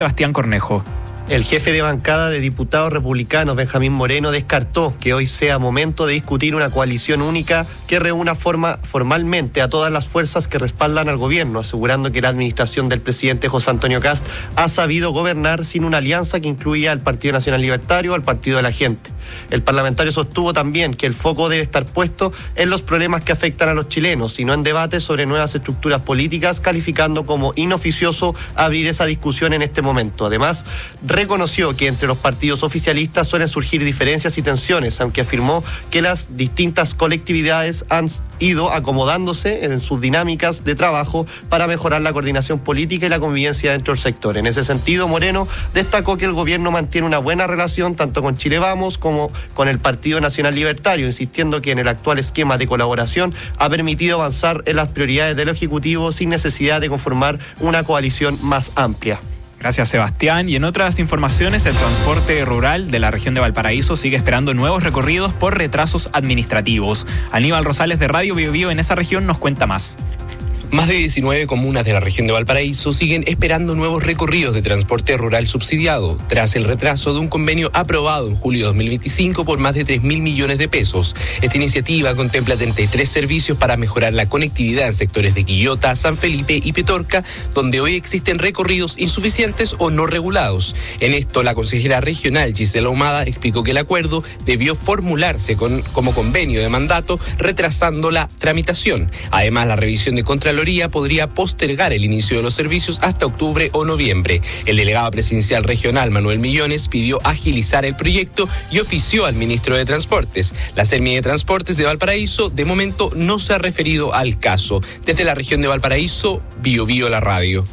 Sebastián Cornejo. El jefe de bancada de diputados republicanos, Benjamín Moreno, descartó que hoy sea momento de discutir una coalición única que reúna formalmente a todas las fuerzas que respaldan al gobierno, asegurando que la administración del presidente José Antonio Kast ha sabido gobernar sin una alianza que incluía al Partido Nacional Libertario o al Partido de la Gente. El parlamentario sostuvo también que el foco debe estar puesto en los problemas que afectan a los chilenos y no en debates sobre nuevas estructuras políticas, calificando como inoficioso abrir esa discusión en este momento. Además, reconoció que entre los partidos oficialistas suelen surgir diferencias y tensiones, aunque afirmó que las distintas colectividades han ido acomodándose en sus dinámicas de trabajo para mejorar la coordinación política y la convivencia dentro del sector. En ese sentido, Moreno destacó que el gobierno mantiene una buena relación tanto con Chile Vamos como con el Partido Nacional Libertario, insistiendo que en el actual esquema de colaboración ha permitido avanzar en las prioridades del Ejecutivo sin necesidad de conformar una coalición más amplia. Gracias, Sebastián. Y en otras informaciones, el transporte rural de la región de Valparaíso sigue esperando nuevos recorridos por retrasos administrativos. Aníbal Rosales de Radio Bio Bio en esa región nos cuenta más. Más de 19 comunas de la región de Valparaíso siguen esperando nuevos recorridos de transporte rural subsidiado, tras el retraso de un convenio aprobado en julio de 2025 por más de 3.000 millones de pesos. Esta iniciativa contempla 33 servicios para mejorar la conectividad en sectores de Quillota, San Felipe y Petorca, donde hoy existen recorridos insuficientes o no regulados. En esto, la consejera regional Gisela Ahumada explicó que el acuerdo debió formularse como convenio de mandato, retrasando la tramitación. Además, la revisión de Contraloría podría postergar el inicio de los servicios hasta octubre o noviembre. El delegado presidencial regional, Manuel Millones, pidió agilizar el proyecto y ofició al ministro de Transportes. La Sermi de Transportes de Valparaíso, de momento, no se ha referido al caso. Desde la región de Valparaíso, Bio Bio la radio.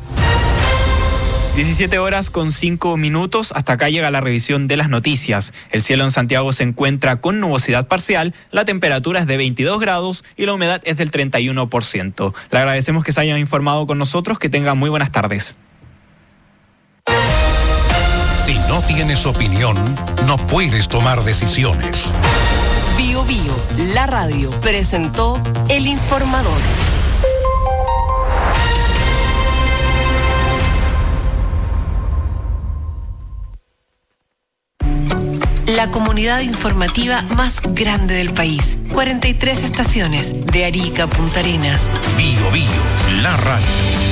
17:05. Hasta acá llega la revisión de las noticias. El cielo en Santiago se encuentra con nubosidad parcial, la temperatura es de 22 grados y la humedad es del 31%. Le agradecemos que se hayan informado con nosotros, que tengan muy buenas tardes. Si no tienes opinión, no puedes tomar decisiones. Bio Bio, la radio, presentó El Informador. La comunidad informativa más grande del país. 43 estaciones, de Arica a Punta Arenas. Bio Bio, la radio.